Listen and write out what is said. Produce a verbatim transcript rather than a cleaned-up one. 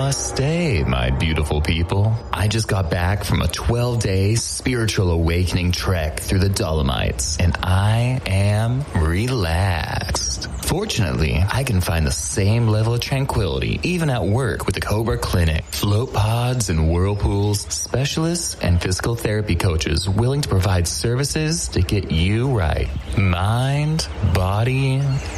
Namaste, my beautiful people. I just got back from a twelve-day spiritual awakening trek through the Dolomites, and I am relaxed. Fortunately, I can find the same level of tranquility even at work with the Cobra Clinic. Float pods and whirlpools, specialists and physical therapy coaches willing to provide services to get you right. Mind, body,